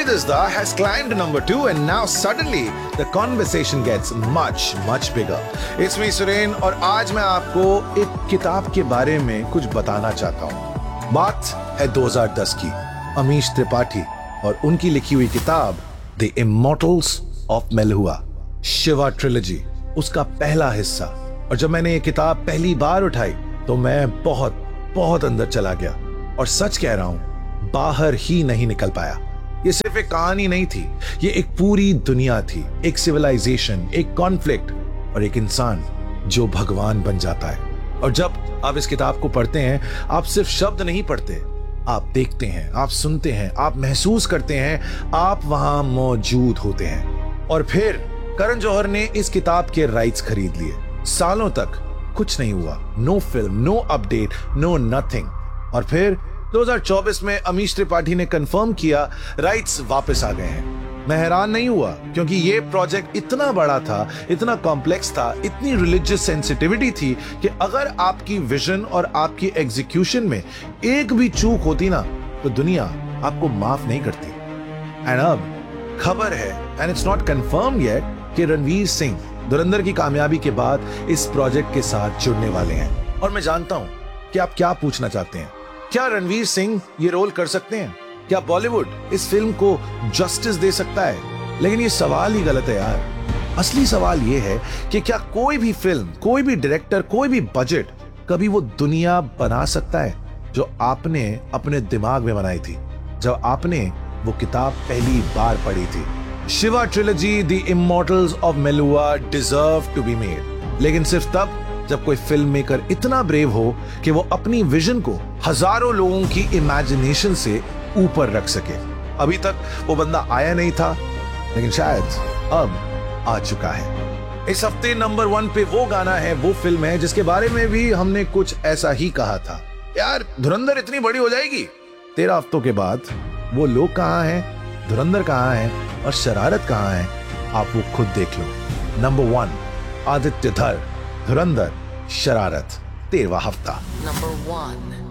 Disda has climbed to number 2 and now suddenly the conversation gets much bigger. It's me Suren और आज मैं आपको एक किताब के बारे में कुछ बताना चाहता हूँ। बात है 2010 की, अमीश त्रिपाठी और उनकी लिखी हुई किताब The Immortals of Meluhua, Shiva trilogy, उसका पहला हिस्सा। और जब मैंने ये किताब पहली बार उठाई तो मैं बहुत अंदर चला गया और सच कह रहा हूं, बाहर ही नहीं निकल पाया। ये सिर्फ एक कहानी नहीं थी, ये एक पूरी दुनिया थी, एक सिविलाइजेशन, एक कॉन्फ्लिक्ट और एक इंसान जो भगवान बन जाता है। और जब आप इस किताब को पढ़ते हैं, आप सिर्फ शब्द नहीं पढ़ते, आप देखते हैं, आप सुनते हैं, आप महसूस करते हैं, आप वहां मौजूद होते हैं। और फिर करण जौहर ने इस किताब के राइट्स खरीद लिए। सालों तक कुछ नहीं हुआ, no film, no update, no nothing. और फिर 2024 में अमीश त्रिपाठी ने कंफर्म किया, राइट्स वापस आ गए हैं। मैं हैरान नहीं हुआ क्योंकि ये प्रोजेक्ट इतना बड़ा था, इतना कॉम्प्लेक्स था, इतनी रिलीजियस सेंसिटिविटी थी कि अगर आपकी विजन और आपकी एग्जीक्यूशन में एक भी चूक होती ना तो दुनिया आपको माफ नहीं करती। एंड अब खबर है, and it's not confirm yet, कि रणवीर सिंह धुरंधर की कामयाबी के बाद इस प्रोजेक्ट के साथ जुड़ने वाले हैं। और मैं जानता हूं कि आप क्या पूछना चाहते हैं, क्या रणवीर सिंह ये रोल कर सकते हैं? क्या बॉलीवुड इस फिल्म को जस्टिस दे सकता है? लेकिन ये सवाल ही गलत है यार। असली सवाल ये है कि क्या कोई भी फिल्म, कोई भी डायरेक्टर, कोई भी बजट कभी वो दुनिया बना सकता है जो आपने अपने दिमाग में बनाई थी जब आपने वो किताब पहली बार पढ़ी थी? Shiva trilogy the immortals of Meluha deserve to be made, लेकिन सिर्फ तब जब कोई फिल्म मेकर इतना ब्रेव हो कि वो अपनी विजन को हजारों लोगों की इमेजिनेशन से ऊपर रख सके। अभी तक वो बंदा आया नहीं था, लेकिन शायद अब आ चुका है। इस हफ्ते नंबर 1 पे वो गाना है, वो फिल्म है जिसके बारे में भी हमने कुछ ऐसा ही कहा था, यार धुरंधर इतनी बड़ी हो जाएगी। 13 हफ्तों के बाद वो लोग कहां हैं, धुरंधर कहां है और शरारत कहां है, आप वो खुद देख लो। नंबर 1 आदित्य धर, धुरंधर, शरारत, 13वां हफ्ता। नंबर 1।